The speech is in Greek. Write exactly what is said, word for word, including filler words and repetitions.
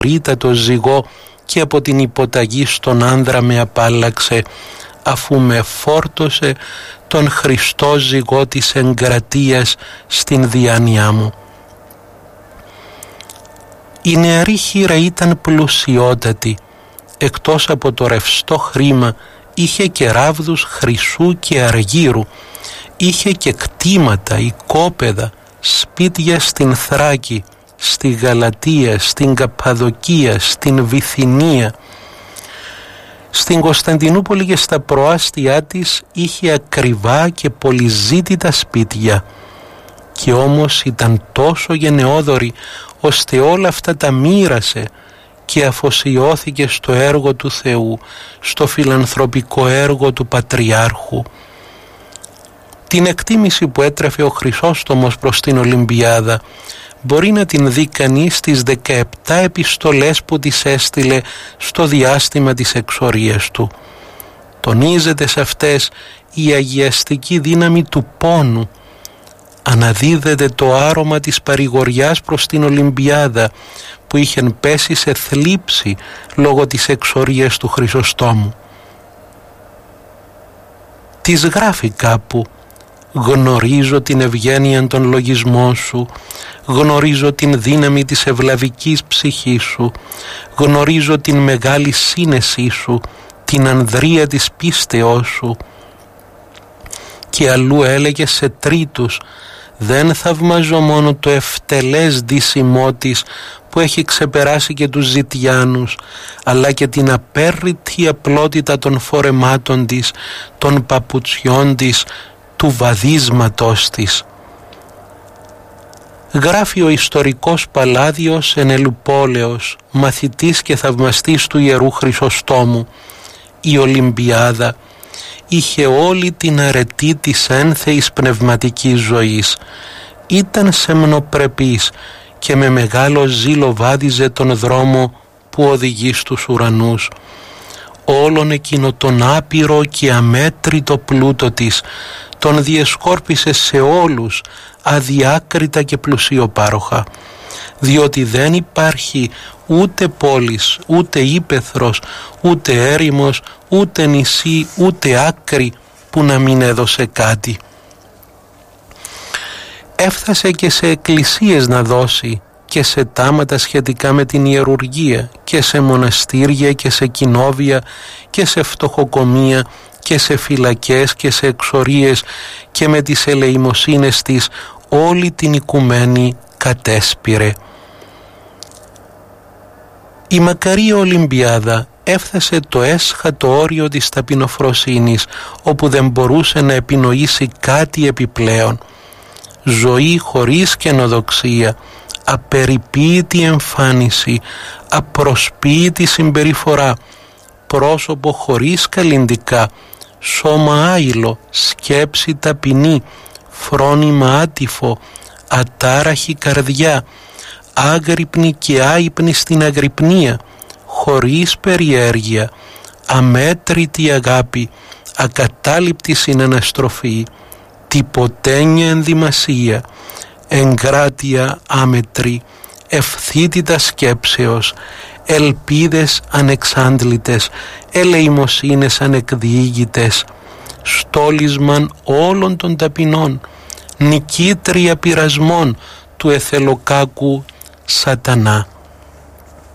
ρήτατο ζυγό και από την υποταγή στον άνδρα με απάλλαξε, αφού με φόρτωσε τον Χριστό ζυγό της εγκρατείας στην διάνοιά μου. Η νεαρή χήρα ήταν πλουσιότατη, εκτός από το ρευστό χρήμα είχε και ράβδους χρυσού και αργύρου, είχε και κτήματα, οικόπεδα, σπίτια στην Θράκη, στη Γαλατία, στην Καπαδοκία, στην Βυθινία. Στην Κωνσταντινούπολη και στα προάστια της είχε ακριβά και πολυζήτητα σπίτια, και όμως ήταν τόσο γενναιόδορη ώστε όλα αυτά τα μοίρασε και αφοσιώθηκε στο έργο του Θεού, στο φιλανθρωπικό έργο του Πατριάρχου. Την εκτίμηση που έτρεφε ο Χρυσόστομος προς την Ολυμπιάδα μπορεί να την δει κανείς στις δεκαεπτά επιστολές που της έστειλε στο διάστημα της εξορίας του. Τονίζεται σε αυτές η αγιαστική δύναμη του πόνου. Αναδίδεται το άρωμα της παρηγοριάς προς την Ολυμπιάδα που είχεν πέσει σε θλίψη λόγω της εξορίας του Χρυσοστόμου. Της γράφει κάπου: «Γνωρίζω την ευγένεια των λογισμών σου, γνωρίζω την δύναμη της ευλαβικής ψυχής σου, γνωρίζω την μεγάλη σύνεσή σου, την ανδρεία της πίστεώς σου». Και αλλού έλεγε σε τρίτους: «Δεν θαυμάζω μόνο το ευτελές δύσιμό της που έχει ξεπεράσει και τους ζητιάνους, αλλά και την απέρριτη απλότητα των φορεμάτων της, των παπουτσιών της, του βαδίσματός της». Γράφει ο ιστορικός Παλάδιος Ενελουπόλεως, μαθητής και θαυμαστής του Ιερού Χρυσοστόμου: «Η Ολυμπιάδα είχε όλη την αρετή της ένθεης πνευματικής ζωής. Ήταν σεμνοπρεπής και με μεγάλο ζήλο βάδιζε τον δρόμο που οδηγεί στους ουρανούς. Όλον εκείνο τον άπειρο και αμέτρητο πλούτο της τον διεσκόρπισε σε όλους αδιάκριτα και πλουσιοπάροχα, διότι δεν υπάρχει ούτε πόλης, ούτε ύπαιθρος, ούτε έρημος, ούτε νησί, ούτε άκρη που να μην έδωσε κάτι. Έφτασε και σε εκκλησίες να δώσει και σε τάματα σχετικά με την ιερουργία και σε μοναστήρια και σε κοινόβια και σε φτωχοκομεία και σε φυλακές και σε εξορίες, και με τις ελεημοσύνες της όλη την οικουμένη κατέσπηρε». Η μακαρία Ολυμπιάδα έφτασε το έσχατο όριο της ταπεινοφροσύνης, όπου δεν μπορούσε να επινοήσει κάτι επιπλέον. Ζωή χωρίς καινοδοξία, απεριποίητη εμφάνιση, απροσποίητη συμπεριφορά, πρόσωπο χωρίς καλλυντικά, σώμα άειλο, σκέψη ταπεινή, φρόνημα άτυφο, ατάραχη καρδιά, άγρυπνη και άυπνη στην αγρυπνία, χωρίς περιέργεια, αμέτρητη αγάπη, ακατάληπτη συναναστροφή, τυποτένια ενδυμασία, εγκράτεια άμετρη, ευθύτητα σκέψεως, ελπίδες ανεξάντλητες, ελεημοσύνες ανεκδιήγητες, στόλισμαν όλων των ταπεινών, νικήτρια πειρασμών του εθελοκάκου σατανά.